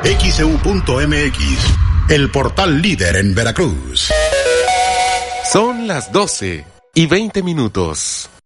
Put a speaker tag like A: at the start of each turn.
A: XEU.mX, el portal líder en Veracruz.
B: Son las 12:20.